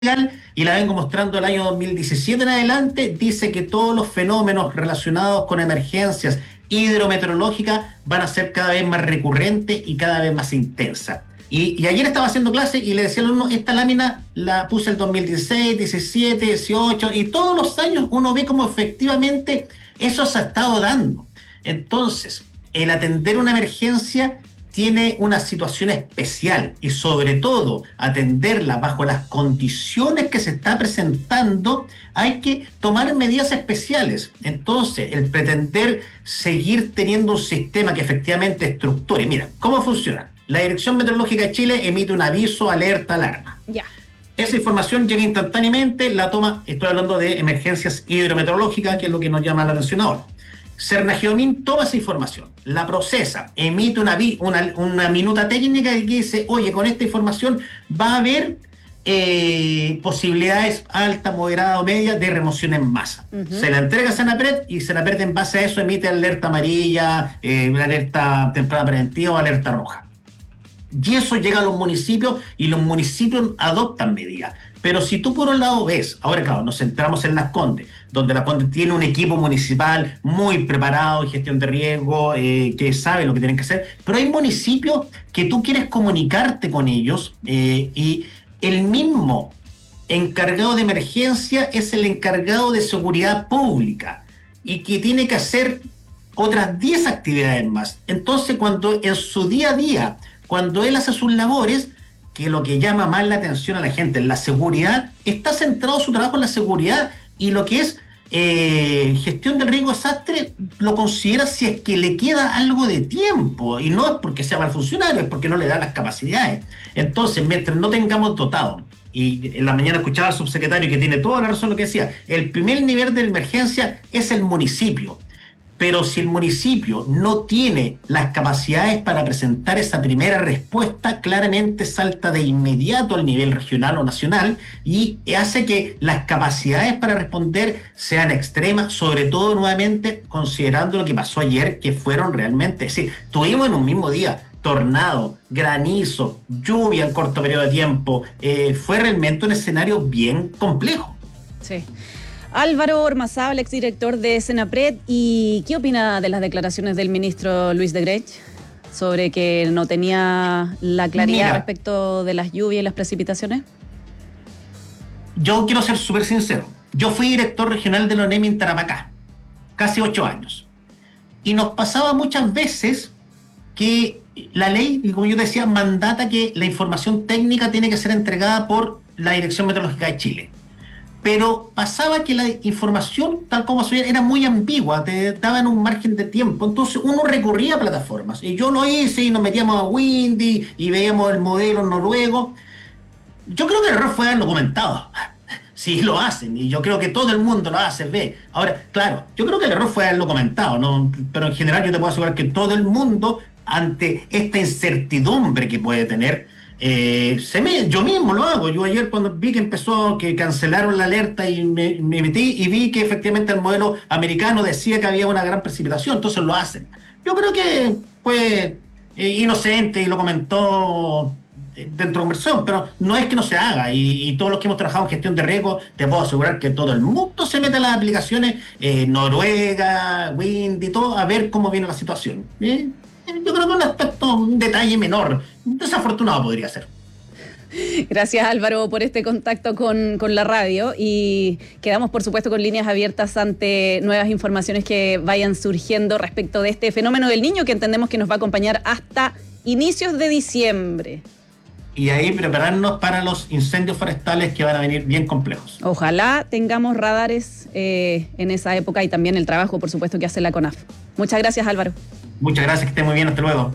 y la vengo mostrando el año 2017 en adelante, dice que todos los fenómenos relacionados con emergencias hidrometeorológicas van a ser cada vez más recurrentes y cada vez más intensas. Y ayer estaba haciendo clase y le decía al alumno, esta lámina la puse el 2016, 17, 18, y todos los años uno ve como efectivamente eso se ha estado dando. Entonces, el atender una emergencia tiene una situación especial y sobre todo atenderla bajo las condiciones que se está presentando, hay que tomar medidas especiales. Entonces, el pretender seguir teniendo un sistema que efectivamente estructure, mira, ¿cómo funciona? La Dirección Meteorológica de Chile emite un aviso, alerta, alarma. Ya. Esa información llega instantáneamente, la toma, estoy hablando de emergencias hidrometeorológicas, que es lo que nos llama la atención ahora. Cernageomin toma esa información, la procesa, emite una minuta técnica que dice, oye, con esta información va a haber posibilidades alta, moderada o media de remoción en masa. Se la entrega a Senapred y Senapred en base a eso emite alerta amarilla, alerta temprana preventiva o alerta roja. Y eso llega a los municipios y los municipios adoptan medidas. Pero si tú por un lado ves, ahora claro, nos centramos en Las Condes, donde Las Condes tiene un equipo municipal muy preparado en gestión de riesgo, que sabe lo que tienen que hacer, pero hay municipios que tú quieres comunicarte con ellos y el mismo encargado de emergencia es el encargado de seguridad pública y que tiene que hacer otras 10 actividades más. Entonces, cuando en su día a día, cuando él hace sus labores, que lo que llama más la atención a la gente es la seguridad, está centrado su trabajo en la seguridad y lo que es gestión del riesgo desastre lo considera si es que le queda algo de tiempo y no es porque sea mal funcionario, es porque no le da las capacidades. Entonces, mientras no tengamos dotado, y en la mañana escuchaba al subsecretario que tiene toda la razón lo que decía, el primer nivel de emergencia es el municipio. Pero si el municipio no tiene las capacidades para presentar esa primera respuesta, claramente salta de inmediato al nivel regional o nacional y hace que las capacidades para responder sean extremas, sobre todo nuevamente considerando lo que pasó ayer, que fueron realmente, es decir, tuvimos en un mismo día tornado, granizo, lluvia en corto periodo de tiempo, fue realmente un escenario bien complejo. Sí. Álvaro Ormazábal, exdirector de Senapred, ¿y qué opina de las declaraciones del ministro Luis de Grech sobre que no tenía la claridad respecto de las lluvias y las precipitaciones? Yo quiero ser súper sincero. Yo fui director regional de la ONEMI en Tarapacá, casi 8 años. Y nos pasaba muchas veces que la ley, como yo decía, mandata que la información técnica tiene que ser entregada por la Dirección Meteorológica de Chile. Pero pasaba que la información, tal como se veía, era muy ambigua, te daban un margen de tiempo, entonces uno recurría a plataformas, y yo lo hice, y nos metíamos a Windy, y veíamos el modelo noruego. Yo creo que el error fue haberlo comentado, sí lo hacen, y yo creo que todo el mundo lo hace, ve. Ahora, claro, yo creo que el error fue haberlo comentado, ¿no? Pero en general yo te puedo asegurar que todo el mundo, ante esta incertidumbre que puede tener, yo mismo lo hago. Yo ayer cuando vi que empezó, que cancelaron la alerta y me metí y vi que efectivamente el modelo americano decía que había una gran precipitación, entonces lo hacen. Yo creo que fue inocente y lo comentó dentro de la conversación, pero no es que no se haga y todos los que hemos trabajado en gestión de riesgo, te puedo asegurar que todo el mundo se mete a las aplicaciones Noruega, Wind y todo, a ver cómo viene la situación. Yo creo que un aspecto, un detalle menor, desafortunado podría ser. Gracias, Álvaro, por este contacto con la radio y quedamos, por supuesto, con líneas abiertas ante nuevas informaciones que vayan surgiendo respecto de este fenómeno del Niño que entendemos que nos va a acompañar hasta inicios de diciembre. Y ahí prepararnos para los incendios forestales que van a venir bien complejos. Ojalá tengamos radares en esa época y también el trabajo, por supuesto, que hace la CONAF. Muchas gracias, Álvaro. Muchas gracias, que estén muy bien, hasta luego.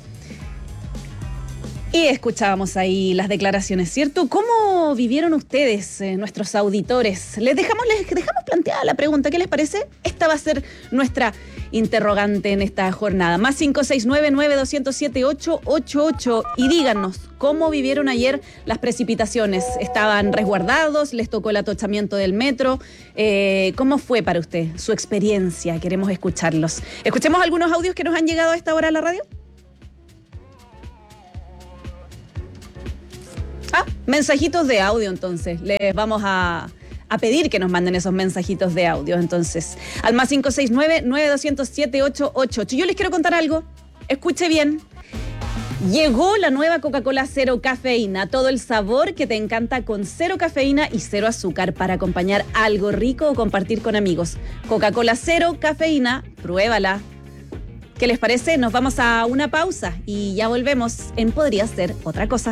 Y escuchábamos ahí las declaraciones, ¿cierto? ¿Cómo vivieron ustedes, nuestros auditores? Les dejamos planteada la pregunta, ¿qué les parece? Esta va a ser nuestra interrogante en esta jornada. Más 569-9207-888 y díganos, ¿cómo vivieron ayer las precipitaciones? ¿Estaban resguardados? ¿Les tocó el atochamiento del metro? ¿Cómo fue para usted su experiencia? Queremos escucharlos. Escuchemos algunos audios que nos han llegado a esta hora a la radio. Mensajitos de audio, entonces. Les vamos a pedir que nos manden esos mensajitos de audio, entonces. Al más 569-9207-888. Yo les quiero contar algo. Escuche bien. Llegó la nueva Coca-Cola Cero Cafeína. Todo el sabor que te encanta con cero cafeína y cero azúcar para acompañar algo rico o compartir con amigos. Coca-Cola Cero Cafeína, pruébala. ¿Qué les parece? Nos vamos a una pausa y ya volvemos en Podría Ser Otra Cosa.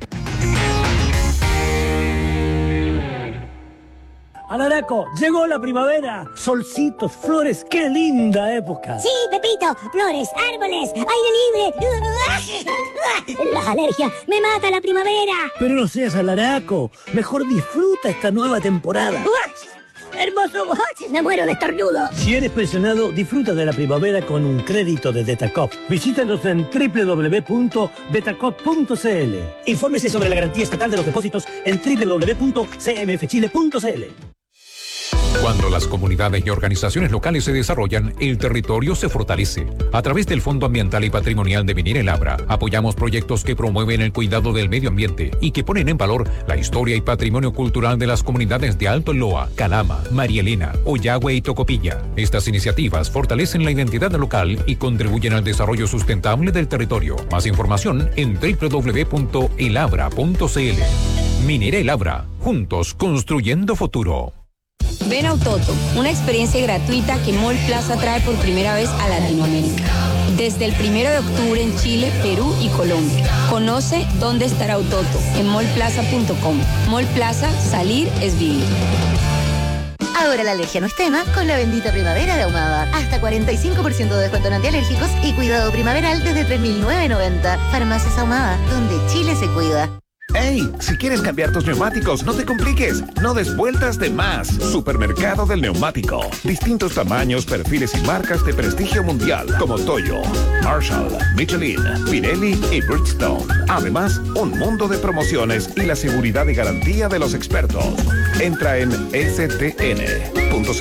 Alaraco, llegó la primavera. Solcitos, flores, qué linda época. Sí, Pepito, flores, árboles, aire libre. Las alergias, me mata la primavera. Pero no seas alaraco, mejor disfruta esta nueva temporada. Hermoso, me muero de estornudo. Si eres pensionado, disfruta de la primavera con un crédito de Betacop. Visítanos en www.betacop.cl. Infórmese sobre la garantía estatal de los depósitos en www.cmfchile.cl. Cuando las comunidades y organizaciones locales se desarrollan, el territorio se fortalece. A través del Fondo Ambiental y Patrimonial de Minera El Abra, apoyamos proyectos que promueven el cuidado del medio ambiente y que ponen en valor la historia y patrimonio cultural de las comunidades de Alto Loa, Calama, María Elena, Oyagüe y Tocopilla. Estas iniciativas fortalecen la identidad local y contribuyen al desarrollo sustentable del territorio. Más información en www.elabra.cl. Minera El Abra, juntos construyendo futuro. Ven a Autoto, una experiencia gratuita que Mall Plaza trae por primera vez a Latinoamérica. Desde el 1 de octubre en Chile, Perú y Colombia. Conoce dónde estará Autoto en mallplaza.com. Mall Plaza, salir es vivir. Ahora la alergia no es tema con la bendita primavera de Ahumada. Hasta 45% de descuento en antialérgicos y cuidado primaveral desde 3.990. Farmacias Ahumada, donde Chile se cuida. ¡Hey! Si quieres cambiar tus neumáticos, no te compliques. No des vueltas de más. Supermercado del Neumático. Distintos tamaños, perfiles y marcas de prestigio mundial como Toyo, Marshall, Michelin, Pirelli y Bridgestone. Además, un mundo de promociones y la seguridad y garantía de los expertos. Entra en stn.cl.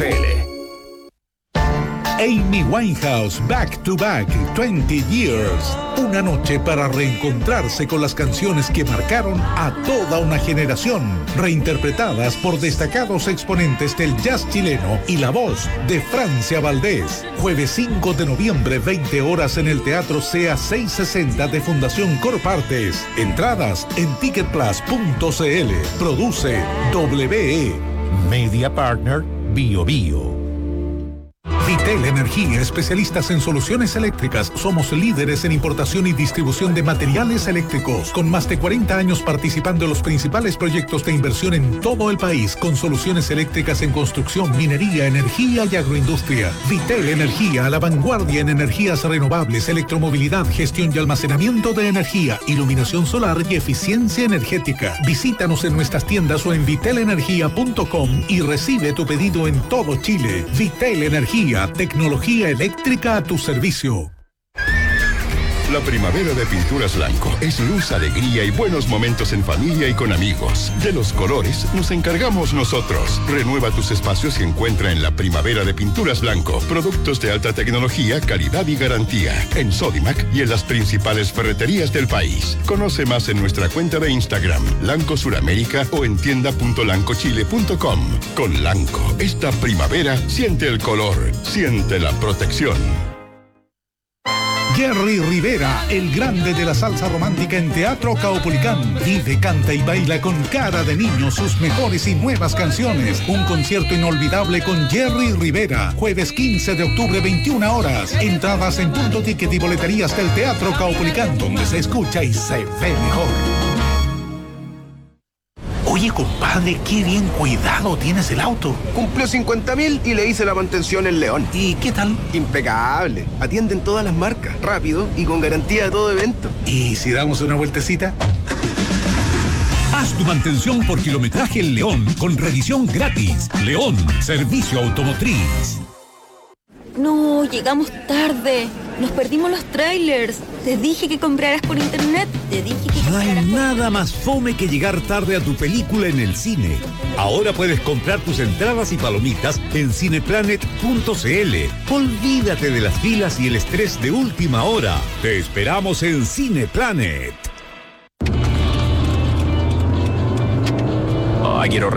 Amy Winehouse, Back to Back, 20 Years. Una noche para reencontrarse con las canciones que marcaron a toda una generación, reinterpretadas por destacados exponentes del jazz chileno y la voz de Francia Valdés. Jueves 5 de noviembre, 20 horas en el Teatro CEA 660 de Fundación Corpartes. Entradas en ticketplus.cl. Produce WE. Media Partner Bio Bio. Vitel Energía, especialistas en soluciones eléctricas. Somos líderes en importación y distribución de materiales eléctricos, con más de 40 años participando en los principales proyectos de inversión en todo el país, con soluciones eléctricas en construcción, minería, energía y agroindustria. Vitel Energía, a la vanguardia en energías renovables, electromovilidad, gestión y almacenamiento de energía, iluminación solar y eficiencia energética. Visítanos en nuestras tiendas o en vitelenergia.com y recibe tu pedido en todo Chile. Vitel Energía, tecnología eléctrica a tu servicio. La primavera de Pinturas Blanco es luz, alegría y buenos momentos en familia y con amigos. De los colores nos encargamos nosotros. Renueva tus espacios y encuentra en la primavera de Pinturas Blanco productos de alta tecnología, calidad y garantía. En Sodimac y en las principales ferreterías del país. Conoce más en nuestra cuenta de Instagram, Lanco Suramérica, o en tienda.lancochile.com. Con Lanco, esta primavera siente el color, siente la protección. Jerry Rivera, el grande de la salsa romántica en Teatro Caupolicán. Vive, canta y baila con cara de niño sus mejores y nuevas canciones. Un concierto inolvidable con Jerry Rivera. Jueves 15 de octubre, 21 horas. Entradas en punto ticket y boleterías del Teatro Caupolicán, donde se escucha y se ve mejor. Oye, compadre, qué bien cuidado tienes el auto. Cumplió 50.000 y le hice la mantención en León. ¿Y qué tal? Impecable. Atienden todas las marcas, rápido y con garantía de todo evento. ¿Y si damos una vueltecita? Haz tu mantención por kilometraje en León, con revisión gratis. León, servicio automotriz. No, llegamos tarde. Nos perdimos los trailers. Te dije que compraras por internet. No hay nada más fome que llegar tarde a tu película en el cine. Ahora puedes comprar tus entradas y palomitas en cineplanet.cl. Olvídate de las filas y el estrés de última hora. Te esperamos en Cineplanet. quiero